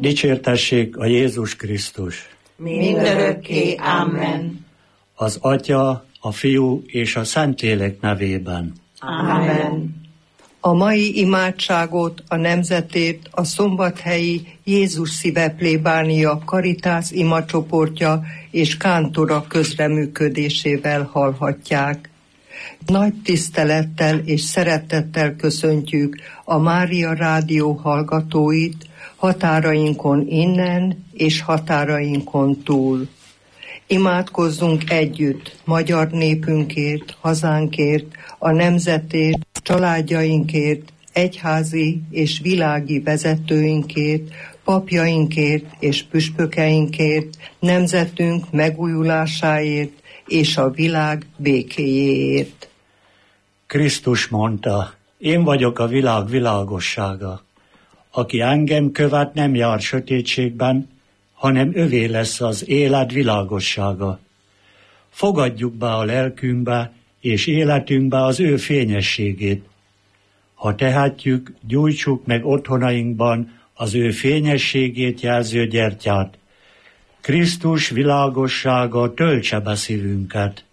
Dicsértessék a Jézus Krisztus! Mindörökké. Amen. Az Atya, a Fiú és a Szentlélek nevében. Amen. A mai imádságot a nemzetért a Szombathelyi Jézus Szíve plébánia Caritas imacsoportja és kántora közreműködésével hallhatják. Nagy tisztelettel és szeretettel köszöntjük a Mária Rádió hallgatóit határainkon innen és határainkon túl. Imádkozzunk együtt magyar népünkért, hazánkért, a nemzetért, családjainkért, egyházi és világi vezetőinkért, papjainkért és püspökeinkért, nemzetünk megújulásáért és a világ békéjéért. Krisztus mondta, én vagyok a világ világossága. Aki engem követ, nem jár sötétségben, hanem övé lesz az élet világossága. Fogadjuk be a lelkünkbe és életünkbe az ő fényességét. Ha tehetjük, gyújtsuk meg otthonainkban az ő fényességét jelző gyertyát. Krisztus világossága töltse be szívünket.